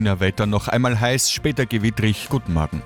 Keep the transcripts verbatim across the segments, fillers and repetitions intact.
Wiener Wetter noch einmal heiß, später gewittrig. Guten Morgen.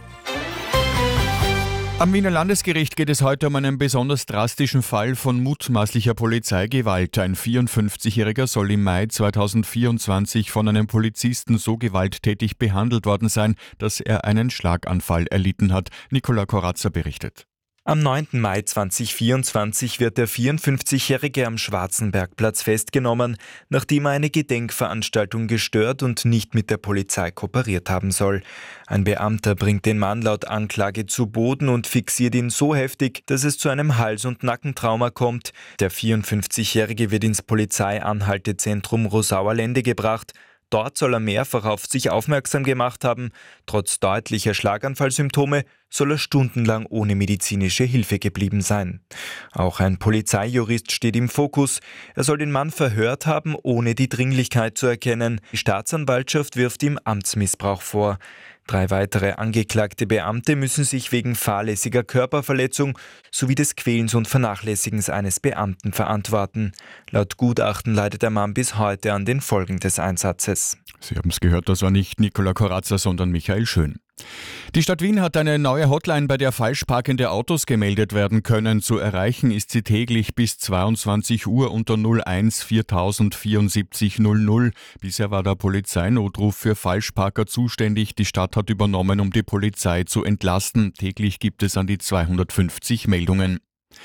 Am Wiener Landesgericht geht es heute um einen besonders drastischen Fall von mutmaßlicher Polizeigewalt. Ein vierundfünfzigjähriger soll im Mai zweitausendvierundzwanzig von einem Polizisten so gewalttätig behandelt worden sein, dass er einen Schlaganfall erlitten hat. Nicola Corazza berichtet. Am neunten Mai zweitausendvierundzwanzig wird der vierundfünfzigjährige am Schwarzenbergplatz festgenommen, nachdem er eine Gedenkveranstaltung gestört und nicht mit der Polizei kooperiert haben soll. Ein Beamter bringt den Mann laut Anklage zu Boden und fixiert ihn so heftig, dass es zu einem Hals- und Nackentrauma kommt. Der vierundfünfzigjährige wird ins Polizeianhaltezentrum Rosauer-Lende gebracht. Dort soll er mehrfach auf sich aufmerksam gemacht haben. Trotz deutlicher Schlaganfallsymptome soll er stundenlang ohne medizinische Hilfe geblieben sein. Auch ein Polizeijurist steht im Fokus. Er soll den Mann verhört haben, ohne die Dringlichkeit zu erkennen. Die Staatsanwaltschaft wirft ihm Amtsmissbrauch vor. Drei weitere angeklagte Beamte müssen sich wegen fahrlässiger Körperverletzung sowie des Quälens und Vernachlässigens eines Beamten verantworten. Laut Gutachten leidet der Mann bis heute an den Folgen des Einsatzes. Sie haben es gehört, das war nicht Nicola Corazza, sondern Michael Schön. Die Stadt Wien hat eine neue Hotline, bei der falsch parkende Autos gemeldet werden können. Zu erreichen ist sie täglich bis zweiundzwanzig Uhr unter null eins viertausend vierundsiebzig null null. Bisher war der Polizeinotruf für Falschparker zuständig. Die Stadt hat übernommen, um die Polizei zu entlasten. Täglich gibt es an die zweihundertfünfzig Meldungen.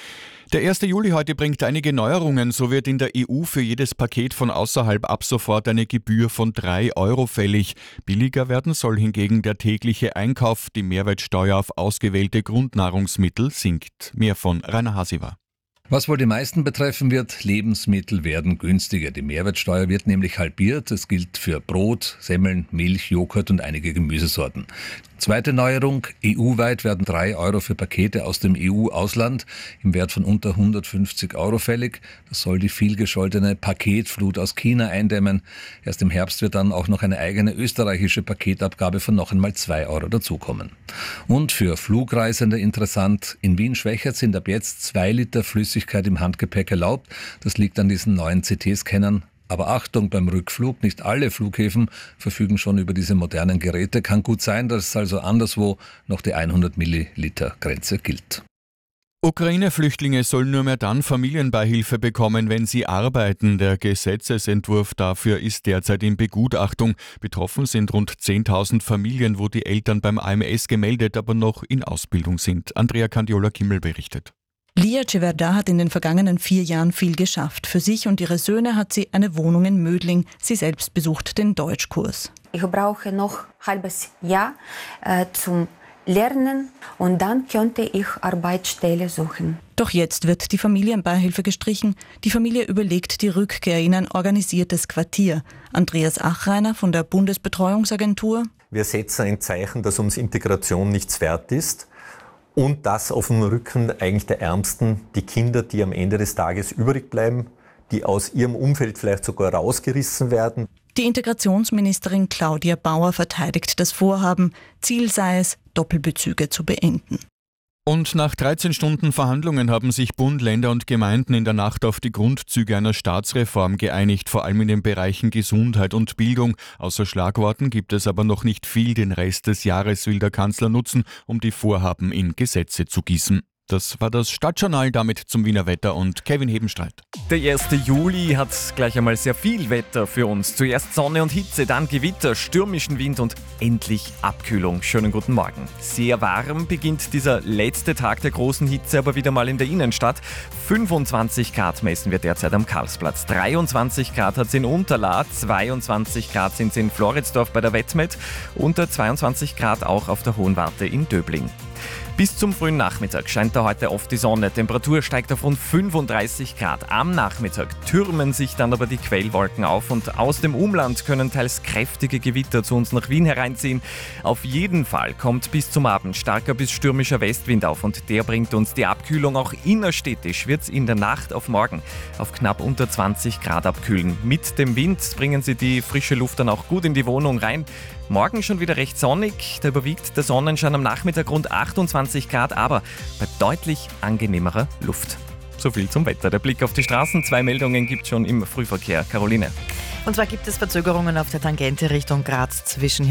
Der erste Juli heute bringt einige Neuerungen. So wird in der E U für jedes Paket von außerhalb ab sofort eine Gebühr von drei Euro fällig. Billiger werden soll hingegen der tägliche Einkauf. Die Mehrwertsteuer auf ausgewählte Grundnahrungsmittel sinkt. Mehr von Rainer Hasiver. Was wohl die meisten betreffen wird, Lebensmittel werden günstiger. Die Mehrwertsteuer wird nämlich halbiert. Das gilt für Brot, Semmeln, Milch, Joghurt und einige Gemüsesorten. Zweite Neuerung, E U-weit werden drei Euro für Pakete aus dem E U-Ausland im Wert von unter hundertfünfzig Euro fällig. Das soll die vielgescholtene Paketflut aus China eindämmen. Erst im Herbst wird dann auch noch eine eigene österreichische Paketabgabe von noch einmal zwei Euro dazukommen. Und für Flugreisende interessant, in Wien-Schwächert sind ab jetzt zwei Liter Flüssigkeit im Handgepäck erlaubt. Das liegt an diesen neuen C T-Scannern. Aber Achtung beim Rückflug, nicht alle Flughäfen verfügen schon über diese modernen Geräte. Kann gut sein, dass also anderswo noch die hundert Milliliter Grenze gilt. Ukraine-Flüchtlinge sollen nur mehr dann Familienbeihilfe bekommen, wenn sie arbeiten. Der Gesetzesentwurf dafür ist derzeit in Begutachtung. Betroffen sind rund zehntausend Familien, wo die Eltern beim A M S gemeldet, aber noch in Ausbildung sind. Andrea Candiola-Kimmel berichtet. Lia Ceverda hat in den vergangenen vier Jahren viel geschafft. Für sich und ihre Söhne hat sie eine Wohnung in Mödling. Sie selbst besucht den Deutschkurs. Ich brauche noch ein halbes Jahr äh, zum Lernen und dann könnte ich Arbeitsstelle suchen. Doch jetzt wird die Familienbeihilfe gestrichen. Die Familie überlegt die Rückkehr in ein organisiertes Quartier. Andreas Achreiner von der Bundesbetreuungsagentur. Wir setzen ein Zeichen, dass uns Integration nichts wert ist. Und das auf dem Rücken eigentlich der Ärmsten, die Kinder, die am Ende des Tages übrig bleiben, die aus ihrem Umfeld vielleicht sogar rausgerissen werden. Die Integrationsministerin Claudia Bauer verteidigt das Vorhaben. Ziel sei es, Doppelbezüge zu beenden. Und nach dreizehn Stunden Verhandlungen haben sich Bund, Länder und Gemeinden in der Nacht auf die Grundzüge einer Staatsreform geeinigt, vor allem in den Bereichen Gesundheit und Bildung. Außer Schlagworten gibt es aber noch nicht viel. Den Rest des Jahres will der Kanzler nutzen, um die Vorhaben in Gesetze zu gießen. Das war das Stadtjournal, damit zum Wiener Wetter und Kevin Hebenstreit. Der erste Juli hat gleich einmal sehr viel Wetter für uns. Zuerst Sonne und Hitze, dann Gewitter, stürmischen Wind und endlich Abkühlung. Schönen guten Morgen. Sehr warm beginnt dieser letzte Tag der großen Hitze aber wieder mal in der Innenstadt. fünfundzwanzig Grad messen wir derzeit am Karlsplatz. dreiundzwanzig Grad hat es in Unterlaa, zweiundzwanzig Grad sind es in Floridsdorf bei der Wettmet und zweiundzwanzig Grad auch auf der Hohen Warte in Döbling. Bis zum frühen Nachmittag scheint da heute oft die Sonne. Temperatur steigt auf rund fünfunddreißig Grad. Am Nachmittag türmen sich dann aber die Quellwolken auf und aus dem Umland können teils kräftige Gewitter zu uns nach Wien hereinziehen. Auf jeden Fall kommt bis zum Abend starker bis stürmischer Westwind auf und der bringt uns die Abkühlung. Auch innerstädtisch wird es in der Nacht auf morgen auf knapp unter zwanzig Grad abkühlen. Mit dem Wind bringen sie die frische Luft dann auch gut in die Wohnung rein. Morgen schon wieder recht sonnig, da überwiegt der Sonnenschein am Nachmittag rund achtundzwanzig Grad, aber bei deutlich angenehmerer Luft. So viel zum Wetter. Der Blick auf die Straßen. Zwei Meldungen gibt es schon im Frühverkehr. Caroline. Und zwar gibt es Verzögerungen auf der Tangente Richtung Graz zwischen